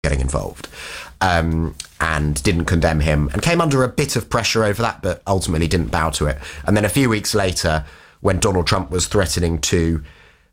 getting involved, and didn't condemn him, and came under a bit of pressure over that, but ultimately didn't bow to it. And then a few weeks later, when Donald Trump was threatening to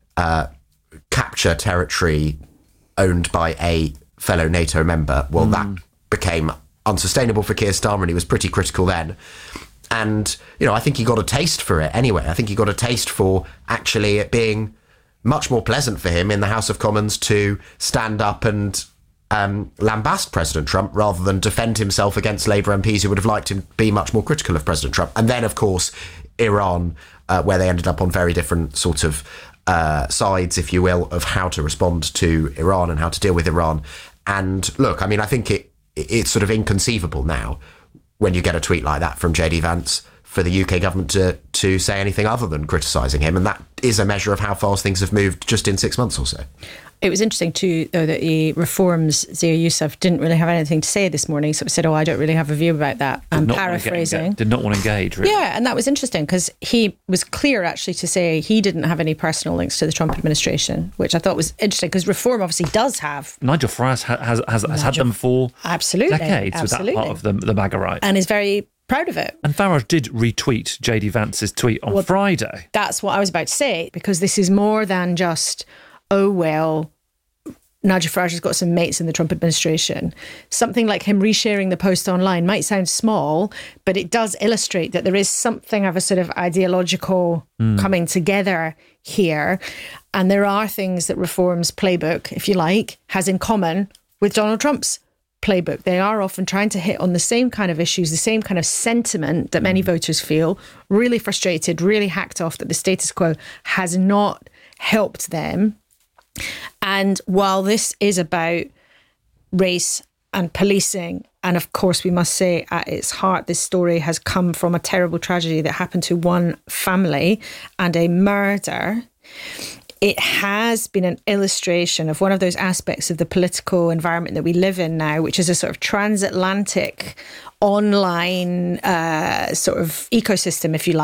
capture territory owned by a fellow NATO member, well, that became unsustainable for Keir Starmer, and he was pretty critical then. And, I think he got a taste for it anyway. I think he got a taste for actually it being much more pleasant for him in the House of Commons to stand up and lambast President Trump rather than defend himself against Labour MPs who would have liked him to be much more critical of President Trump. And then, of course, Iran, where they ended up on very different sort of sides, if you will, of how to respond to Iran and how to deal with Iran. And look, I think it's sort of inconceivable now when you get a tweet like that from JD Vance for the UK government to say anything other than criticising him. And that is a measure of how fast things have moved just in 6 months or so. It was interesting too, though, that the Reform's Zia Youssef didn't really have anything to say this morning. So he said, I don't really have a view about that. I'm paraphrasing. Did not want to engage, really. Yeah, and that was interesting because he was clear, actually, to say he didn't have any personal links to the Trump administration, which I thought was interesting because Reform obviously does have. Nigel Farage has had them for decades with that part of the MAGA right. And is very proud of it. And Farage did retweet JD Vance's tweet on Friday. That's what I was about to say, because this is more than just, Nigel Farage has got some mates in the Trump administration. Something like him resharing the post online might sound small, but it does illustrate that there is something of a sort of ideological coming together here. And there are things that Reform's playbook, if you like, has in common with Donald Trump's playbook. They are often trying to hit on the same kind of issues, the same kind of sentiment that many voters feel, really frustrated, really hacked off that the status quo has not helped them. And while this is about race and policing, and of course we must say at its heart this story has come from a terrible tragedy that happened to one family and a murder, it has been an illustration of one of those aspects of the political environment that we live in now, which is a sort of transatlantic online sort of ecosystem, if you like.